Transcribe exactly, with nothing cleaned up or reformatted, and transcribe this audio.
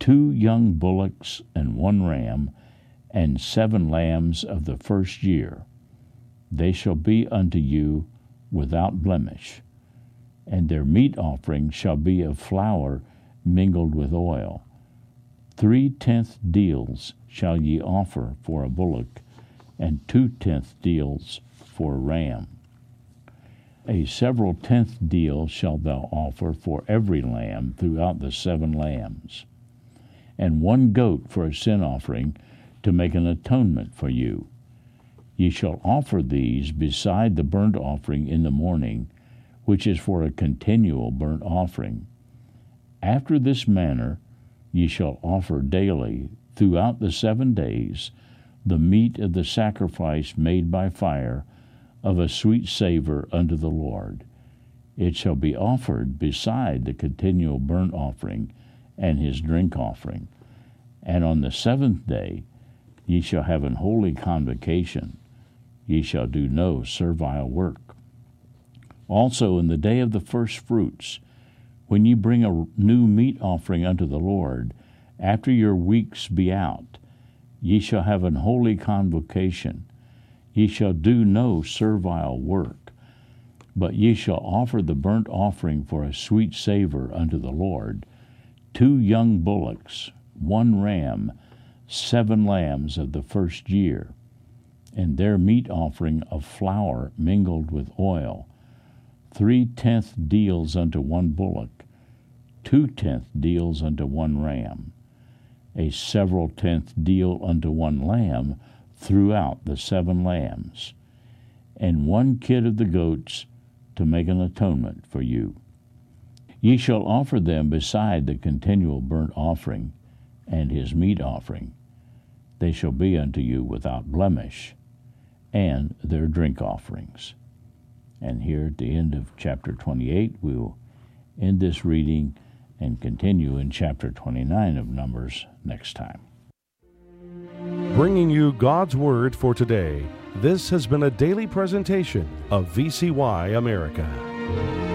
two young bullocks and one ram, and seven lambs of the first year. They shall be unto you without blemish. And their meat offering shall be of flour mingled with oil. Three-tenth deals shall ye offer for a bullock, and two-tenth deals for a ram. A several-tenth deal shalt thou offer for every lamb throughout the seven lambs, and one goat for a sin offering to make an atonement for you. Ye shall offer these beside the burnt offering in the morning, which is for a continual burnt offering. After this manner ye shall offer daily throughout the seven days the meat of the sacrifice made by fire, of a sweet savor unto the Lord. It shall be offered beside the continual burnt offering and his drink offering. And on the seventh day ye shall have an holy convocation. Ye shall do no servile work. Also in the day of the first fruits, when ye bring a new meat offering unto the Lord, after your weeks be out, ye shall have an holy convocation. Ye shall do no servile work, but ye shall offer the burnt offering for a sweet savor unto the Lord, two young bullocks, one ram, seven lambs of the first year, and their meat offering of flour mingled with oil, three-tenth deals unto one bullock, two-tenth deals unto one ram, a several-tenth deal unto one lamb throughout the seven lambs, and one kid of the goats to make an atonement for you. Ye shall offer them beside the continual burnt offering and his meat offering. They shall be unto you without blemish, and their drink offerings. And here at the end of chapter twenty-eight, we will end this reading and continue in chapter twenty-nine of Numbers next time. Bringing you God's Word for today, this has been a daily presentation of V C Y America.